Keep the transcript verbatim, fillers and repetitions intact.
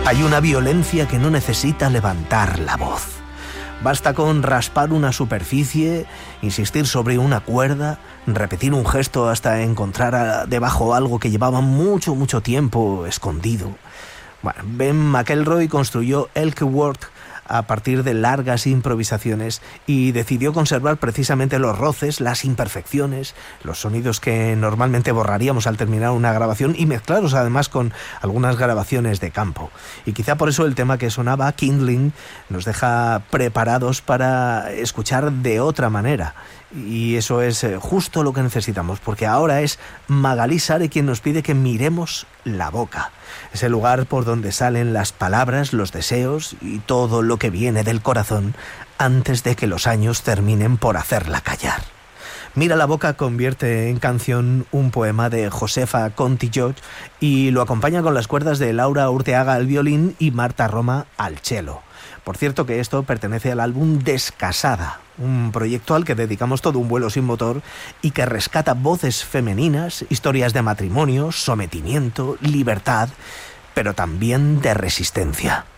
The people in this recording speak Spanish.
Hay una violencia que no necesita levantar la voz. Basta con raspar una superficie, insistir sobre una cuerda, repetir un gesto hasta encontrar debajo algo que llevaba mucho, mucho tiempo escondido. Bueno, Ben McElroy construyó Elkworth a partir de largas improvisaciones y decidió conservar precisamente los roces, las imperfecciones, los sonidos que normalmente borraríamos al terminar una grabación y mezclarlos además con algunas grabaciones de campo. Y quizá por eso el tema que sonaba, Kindling, nos deja preparados para escuchar de otra manera. Y eso es justo lo que necesitamos, porque ahora es Magalí Sare quien nos pide que miremos la boca. Ese lugar por donde salen las palabras, los deseos y todo lo que viene del corazón antes de que los años terminen por hacerla callar. Mira la boca convierte en canción un poema de Josefa Conti-Joch y lo acompaña con las cuerdas de Laura Urteaga al violín y Marta Roma al cello. Por cierto que esto pertenece al álbum Descasada, un proyecto al que dedicamos todo un vuelo sin motor y que rescata voces femeninas, historias de matrimonio, sometimiento, libertad, pero también de resistencia.